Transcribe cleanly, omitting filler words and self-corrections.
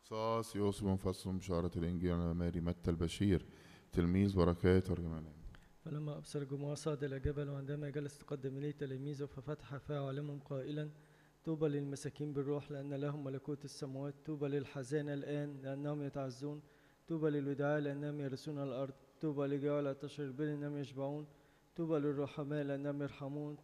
صاص يوسف مفصل بشارة الإنجيل على ماري متى البشير تلميذ بركات ترجمان. فلما أبصر الجموع صعد إلى جبل، وعندما جلس تقدم إليه تلاميذه ففتح فاه علمهم قائلا: طوبى للمساكين بالروح لأن لهم ملكوت السماوات، طوبى للحزانة الآن لأنهم يتعزون، طوبى للودعاء لأنهم يرثون الأرض، طوبى لجوع العطش البر لأنهم يشبعون، طوبى للرحماء لأنهم يرحمون،